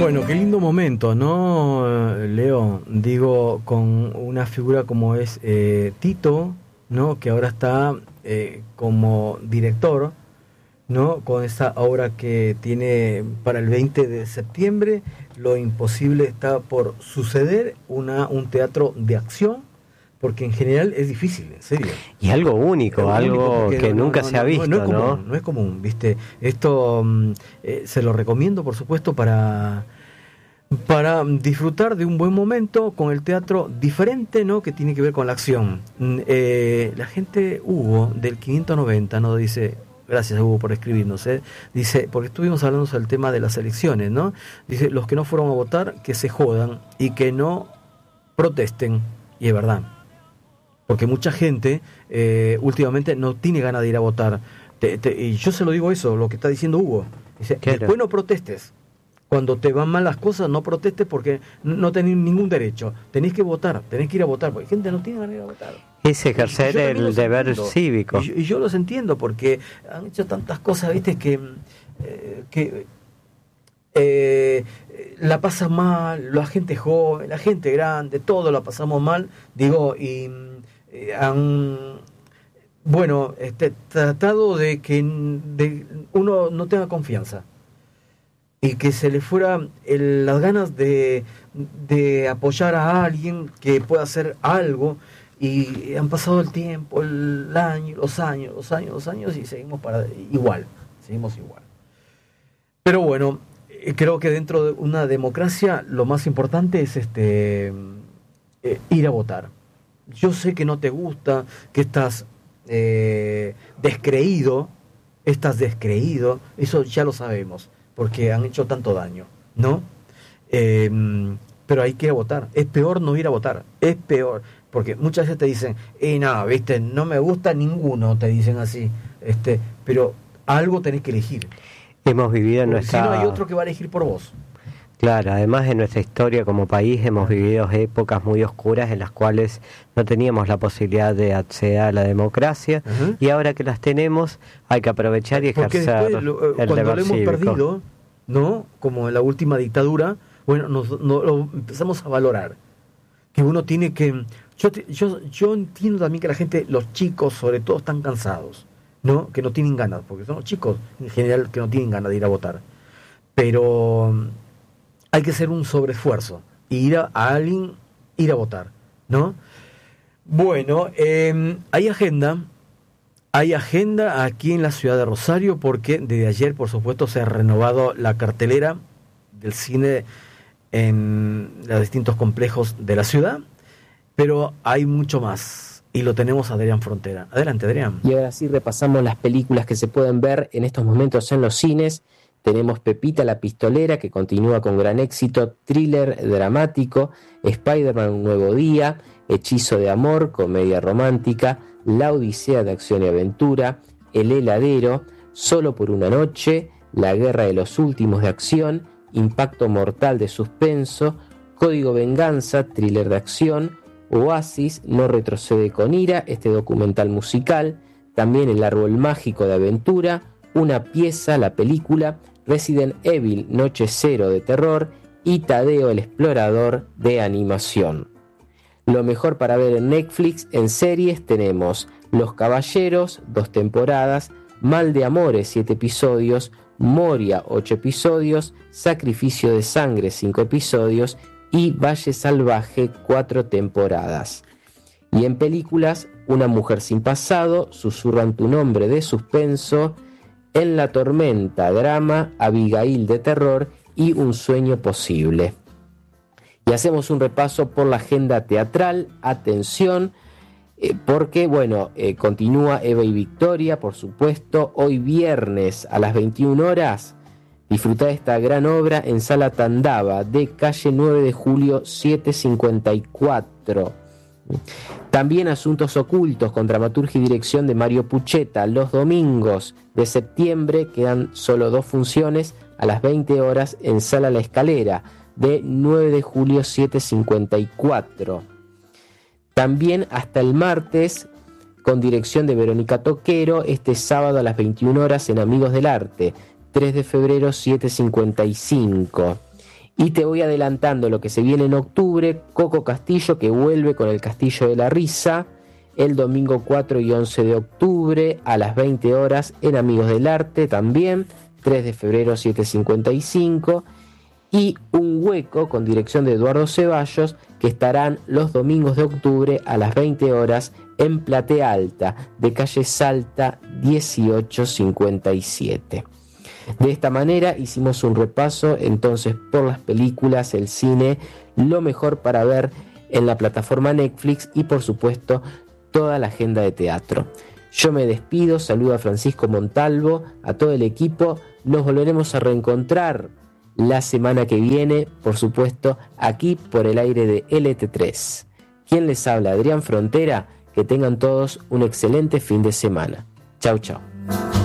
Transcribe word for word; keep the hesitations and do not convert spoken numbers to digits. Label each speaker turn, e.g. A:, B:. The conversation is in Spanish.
A: Bueno, qué lindo momento, ¿no, Leo? Digo, con una figura como es eh, Tito, ¿no? Que ahora está eh, como director, ¿no? Con esa obra que tiene para el veinte de septiembre, Lo imposible está por suceder, una, un teatro de acción, porque en general es difícil, en serio.
B: Y algo único, algo, algo que no, nunca no, no, se ha visto,
A: no, no, es común,
B: ¿no?
A: No es común, ¿viste? Esto eh, se lo recomiendo, por supuesto, para... para disfrutar de un buen momento con el teatro diferente, ¿no? Que tiene que ver con la acción. Eh, la gente, Hugo, del quinientos noventa, ¿no? Dice, gracias Hugo por escribirnos, ¿eh? Dice, porque estuvimos hablando del tema de las elecciones, ¿no? Dice, los que no fueron a votar, que se jodan y que no protesten. Y es verdad. Porque mucha gente eh, últimamente no tiene ganas de ir a votar. Te, te, y yo se lo digo eso, lo que está diciendo Hugo. Dice, después no protestes. Cuando te van mal las cosas, no protestes porque no tenés ningún derecho. Tenés que votar, tenés que ir a votar, porque gente no tiene ganas de ir a votar.
B: Es ejercer el deber entiendo. cívico.
A: Y yo, y yo los entiendo porque han hecho tantas cosas, viste, que, eh, que eh, la pasa mal, la gente joven, la gente grande, todo la pasamos mal, digo, y eh, han... Bueno, este, tratado de que de uno no tenga confianza. Y que se le fuera el, las ganas de, de apoyar a alguien que pueda hacer algo, y han pasado el tiempo, el año, los años, los años, los años, y seguimos para igual, seguimos igual. Pero bueno, creo que dentro de una democracia lo más importante es este eh, ir a votar. Yo sé que no te gusta, que estás eh, descreído, estás descreído, eso ya lo sabemos, porque han hecho tanto daño, ¿no? Eh, pero hay que ir a votar. Es peor no ir a votar, es peor, porque muchas veces te dicen, eh, no, viste, no me gusta ninguno, te dicen así, este, pero algo tenés que elegir.
B: Hemos vivido en nuestra...
A: Si no hay otro que va a elegir por vos.
B: Claro, además en nuestra historia como país hemos vivido épocas muy oscuras en las cuales no teníamos la posibilidad de acceder a la democracia, uh-huh. y ahora que las tenemos hay que aprovechar y ejercer después, lo,
A: el
B: deber
A: cuando lo hemos
B: cívico.
A: Perdido, ¿no? Como en la última dictadura, bueno, nos, nos lo empezamos a valorar. Que uno tiene que... Yo, yo, yo entiendo también que la gente, los chicos sobre todo, están cansados, ¿no? Que no tienen ganas, porque son los chicos en general que no tienen ganas de ir a votar. Pero... hay que hacer un sobreesfuerzo y ir a, a alguien, ir a votar, ¿no? Bueno, eh, hay agenda, hay agenda aquí en la ciudad de Rosario, porque desde ayer, por supuesto, se ha renovado la cartelera del cine en los distintos complejos de la ciudad, pero hay mucho más, y lo tenemos a Adrián Frontera. Adelante, Adrián.
C: Y ahora sí repasamos las películas que se pueden ver en estos momentos en los cines. Tenemos Pepita la Pistolera, que continúa con gran éxito, thriller dramático, Spider-Man Un Nuevo Día, Hechizo de Amor, comedia romántica, La Odisea de Acción y Aventura, El Heladero, Solo por una Noche, La Guerra de los Últimos de Acción, Impacto Mortal de Suspenso, Código Venganza, thriller de acción, Oasis, No retrocede con ira, este documental musical, también El Árbol Mágico de Aventura, Una Pieza, la película, Resident Evil, Noche Cero de terror y Tadeo el Explorador de animación. Lo mejor para ver en Netflix en series tenemos Los Caballeros, dos temporadas, Mal de Amores, siete episodios, Moria, ocho episodios, Sacrificio de Sangre, cinco episodios y Valle Salvaje, cuatro temporadas. Y en películas, Una Mujer sin Pasado, Susurran tu Nombre de suspenso, En la Tormenta, drama, Abigail de terror y Un Sueño Posible. Y hacemos un repaso por la agenda teatral. Atención, eh, porque bueno, eh, continúa Eva y Victoria, por supuesto. Hoy viernes a las veintiuna horas, disfrutá de esta gran obra en Sala Tandava, de calle nueve de julio setecientos cincuenta y cuatro. También Asuntos Ocultos, con dramaturgia y dirección de Mario Pucheta, los domingos de septiembre. Quedan solo dos funciones a las veinte horas en Sala La Escalera, de nueve de julio setecientos cincuenta y cuatro. También hasta el martes, con dirección de Verónica Toquero, este sábado a las veintiuna horas en Amigos del Arte, tres de febrero setecientos cincuenta y cinco. Y te voy adelantando lo que se viene en octubre: Coco Castillo, que vuelve con el Castillo de la Risa, el domingo cuatro y once de octubre a las veinte horas en Amigos del Arte también, tres de febrero siete cincuenta y cinco, y Un Hueco con dirección de Eduardo Ceballos, que estarán los domingos de octubre a las veinte horas en Platea Alta, de calle Salta dieciocho cincuenta y siete. De esta manera hicimos un repaso entonces por las películas, el cine, lo mejor para ver en la plataforma Netflix y por supuesto toda la agenda de teatro. Yo me despido, saludo a Francisco Montalvo, a todo el equipo. Nos volveremos a reencontrar la semana que viene, por supuesto, aquí por el aire de L T tres. ¿Quién les habla? Adrián Frontera. Que tengan todos un excelente fin de semana. Chau, chau.